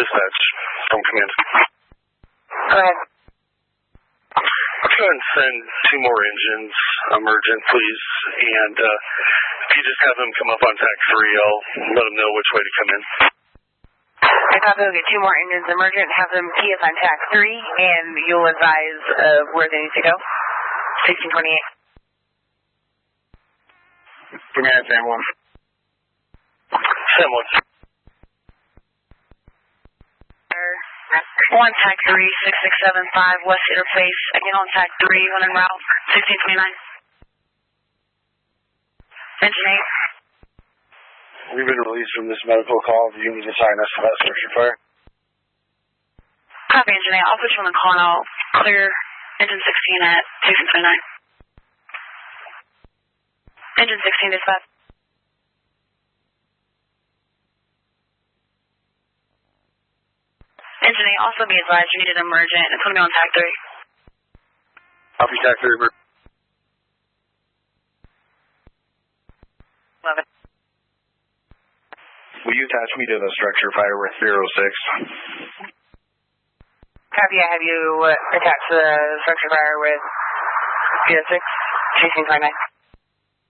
Dispatch from command. Go ahead. I'll go ahead and send 2 more engines, emergent, please. And if you just have them come up on TAC 3, I'll let them know which way to come in. I thought we'll get 2 more engines emergent, have them tee us on TAC 3, and you'll advise of where they need to go. 1628. Command, Sam 1. Sam 1. 1 TAC 3, 6675 West Interface. Again on TAC 3, when en route, 1629. Engine 8. We've been released from this medical call. Do you need to sign us for that structure fire? Copy, Engine 8. I'll put you on the call and I'll clear Engine 16 at 1629. Engine 16 dispatch. Engine 8, also be advised you need an emergent. It's going to be on TAC 3. Copy, TAC 3, emergent. 11. Will you attach me to the structure fire with 06? Copy, I have you attached to the structure fire with 06, 1629.